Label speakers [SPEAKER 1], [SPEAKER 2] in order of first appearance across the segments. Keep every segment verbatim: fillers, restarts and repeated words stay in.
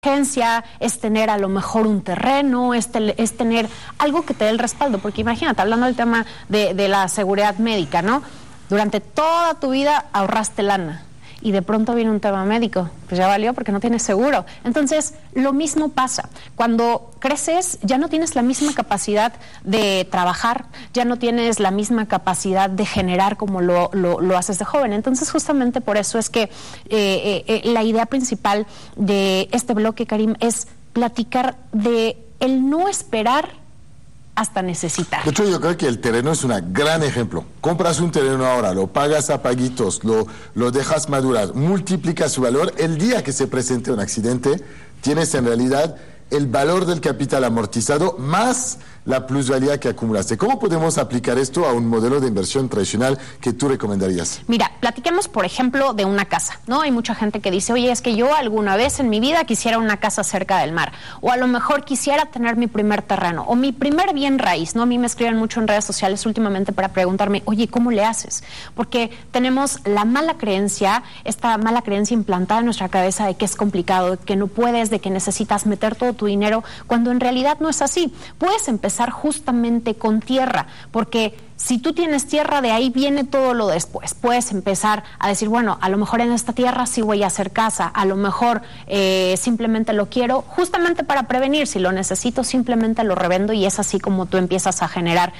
[SPEAKER 1] emergencia, es tener a lo mejor un terreno, es, te, es tener algo que te dé el respaldo, porque imagínate, hablando del tema de, de la seguridad médica, ¿no? Durante toda tu vida ahorraste lana y de pronto viene un tema médico, pues ya valió porque no tienes seguro. Entonces, lo mismo pasa. Cuando creces, ya no tienes la misma capacidad de trabajar, ya no tienes la misma capacidad de generar como lo, lo, lo haces de joven. Entonces, justamente por eso es que eh, eh, la idea principal de este bloque, Karim, es platicar de el no esperar hasta necesitar.
[SPEAKER 2] De hecho, yo creo que el terreno es un gran ejemplo. Compras un terreno ahora, lo pagas a paguitos, lo, lo dejas madurar, multiplicas su valor. El día que se presente un accidente, tienes en realidad el valor del capital amortizado más la plusvalía que acumulaste. ¿Cómo podemos aplicar esto a un modelo de inversión tradicional que tú recomendarías?
[SPEAKER 1] Mira, platiquemos, por ejemplo, de una casa, ¿no? Hay mucha gente que dice, oye, es que yo alguna vez en mi vida quisiera una casa cerca del mar, o a lo mejor quisiera tener mi primer terreno, o mi primer bien raíz, ¿no? A mí me escriben mucho en redes sociales últimamente para preguntarme, oye, ¿cómo le haces? Porque tenemos la mala creencia, esta mala creencia implantada en nuestra cabeza de que es complicado, de que no puedes, de que necesitas meter todo tu dinero, cuando en realidad no es así. Puedes empezar justamente con tierra, porque si tú tienes tierra, de ahí viene todo lo después. Puedes empezar a decir, bueno, a lo mejor en esta tierra sí voy a hacer casa, a lo mejor eh, simplemente lo quiero, justamente para prevenir, si lo necesito simplemente lo revendo, y es así como tú empiezas a generar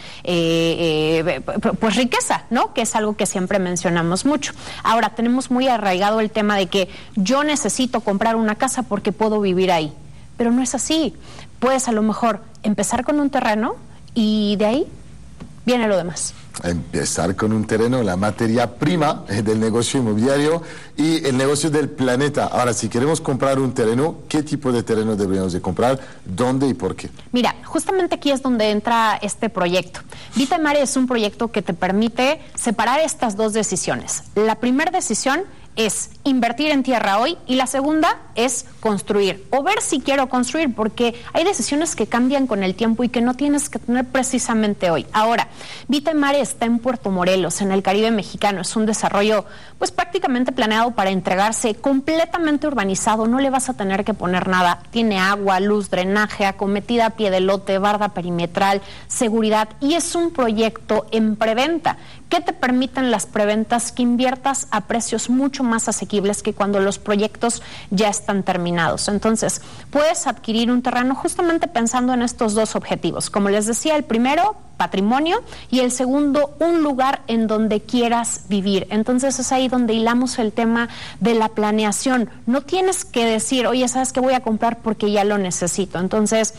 [SPEAKER 1] eh, eh, pues riqueza, ¿no? Que es algo que siempre mencionamos mucho. Ahora, tenemos muy arraigado el tema de que yo necesito comprar una casa porque puedo vivir ahí, pero no es así. Puedes a lo mejor empezar con un terreno y de ahí viene lo demás.
[SPEAKER 2] Empezar con un terreno, la materia prima del negocio inmobiliario y el negocio del planeta. Ahora, si queremos comprar un terreno, ¿qué tipo de terreno deberíamos de comprar? ¿Dónde y por qué?
[SPEAKER 1] Mira, justamente aquí es donde entra este proyecto. Vita Mare es un proyecto que te permite separar estas dos decisiones. La primera decisión es invertir en tierra hoy, y la segunda es construir o ver si quiero construir, porque hay decisiones que cambian con el tiempo y que no tienes que tener precisamente hoy. Ahora, Vita Mare está en Puerto Morelos, en el Caribe mexicano. Es un desarrollo pues prácticamente planeado para entregarse, completamente urbanizado, no le vas a tener que poner nada. Tiene agua, luz, drenaje, acometida a pie de lote, barda perimetral, seguridad, y es un proyecto en preventa. ¿Qué te permiten las preventas? Que inviertas a precios mucho más asequibles que cuando los proyectos ya están terminados. Entonces, puedes adquirir un terreno justamente pensando en estos dos objetivos. Como les decía, el primero, patrimonio, y el segundo, un lugar en donde quieras vivir. Entonces, es ahí donde hilamos el tema de la planeación. No tienes que decir, oye, ¿sabes qué voy a comprar porque ya lo necesito? Entonces,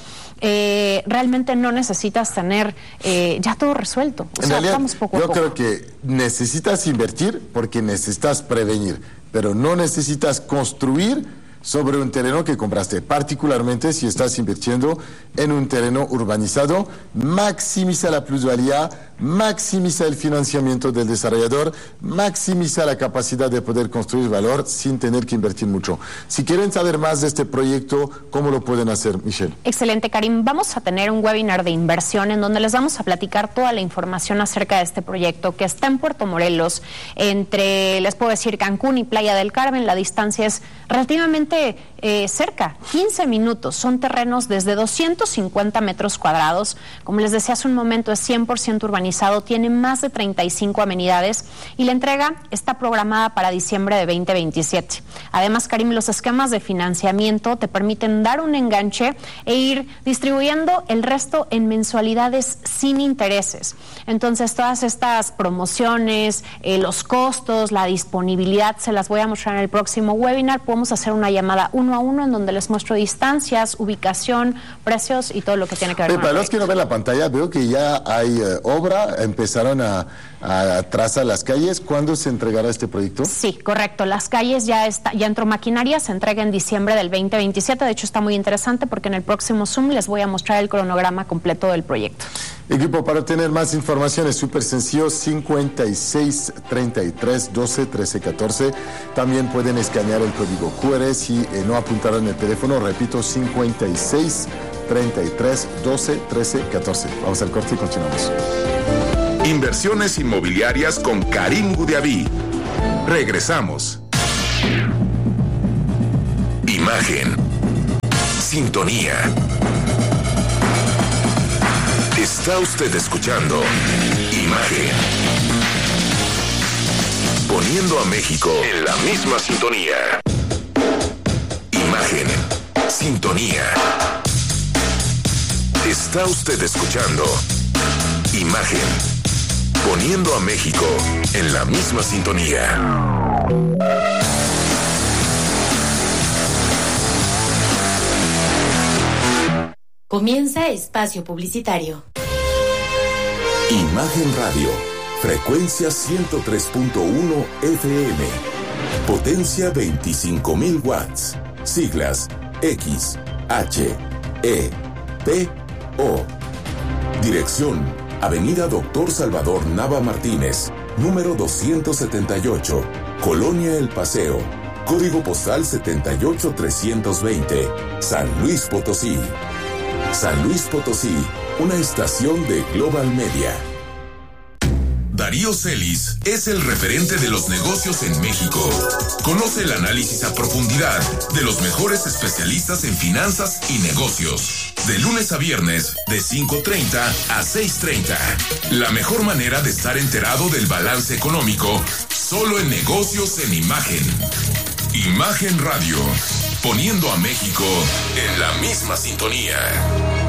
[SPEAKER 1] eh, realmente no necesitas tener eh, ya todo resuelto. O
[SPEAKER 2] en
[SPEAKER 1] sea,
[SPEAKER 2] realidad,
[SPEAKER 1] vamos poco a
[SPEAKER 2] yo
[SPEAKER 1] poco.
[SPEAKER 2] creo que necesitas invertir porque necesitas prevenir, pero no necesitas construir sobre un terreno que compraste, particularmente si estás invirtiendo en un terreno urbanizado. Maximiza la plusvalía, maximiza el financiamiento del desarrollador, maximiza la capacidad de poder construir valor sin tener que invertir mucho. Si quieren saber más de este proyecto, ¿cómo lo pueden hacer, Michelle?
[SPEAKER 1] Excelente, Karim. Vamos a tener un webinar de inversión en donde les vamos a platicar toda la información acerca de este proyecto, que está en Puerto Morelos, entre, les puedo decir, Cancún y Playa del Carmen. La distancia es relativamente Eh, cerca, quince minutos. Son terrenos desde doscientos cincuenta metros cuadrados. Como les decía hace un momento, es cien por ciento urbanizado, tiene más de treinta y cinco amenidades, y la entrega está programada para diciembre de veinte veintisiete. Además, Karim, los esquemas de financiamiento te permiten dar un enganche e ir distribuyendo el resto en mensualidades sin intereses. Entonces, todas estas promociones, eh, los costos, la disponibilidad, se las voy a mostrar en el próximo webinar. Podemos hacer una llamada uno a uno en donde les muestro distancias, ubicación, precios y todo lo que tiene que ver.
[SPEAKER 2] Pero
[SPEAKER 1] con
[SPEAKER 2] para los que no ven la pantalla, veo que ya hay uh, obra, empezaron a, a trazar las calles. ¿Cuándo se entregará este proyecto?
[SPEAKER 1] Sí, correcto. Las calles ya está, ya entró maquinaria, se entrega en diciembre del veinte veintisiete. De hecho, está muy interesante porque en el próximo Zoom les voy a mostrar el cronograma completo del proyecto.
[SPEAKER 2] Equipo, para obtener más información es súper sencillo, cincuenta y seis, treinta y tres, doce, trece, catorce. También pueden escanear el código cu erre si eh, no apuntaron el teléfono. Repito, cincuenta y seis, treinta y tres, doce, trece, catorce. Vamos al corte y continuamos.
[SPEAKER 3] Inversiones inmobiliarias con Karim Goudiaby. Regresamos. Imagen. sintonía. Está usted escuchando Imagen. Poniendo a México en la misma sintonía. Imagen. Sintonía. Está usted escuchando Imagen. Poniendo a México en la misma sintonía.
[SPEAKER 4] Comienza espacio publicitario.
[SPEAKER 5] Imagen Radio, frecuencia ciento tres punto uno F M, potencia veinticinco mil watts, siglas X, H, E, P, O. Dirección, Avenida Doctor Salvador Nava Martínez, número doscientos setenta y ocho, Colonia El Paseo, código postal setenta y ocho trescientos veinte, San Luis Potosí. San Luis Potosí, una estación de Global Media.
[SPEAKER 3] Darío Celis es el referente de los negocios en México. Conoce el análisis a profundidad de los mejores especialistas en finanzas y negocios. De lunes a viernes, de cinco treinta a seis treinta. La mejor manera de estar enterado del balance económico, solo en negocios en Imagen. Imagen Radio, poniendo a México en la misma sintonía.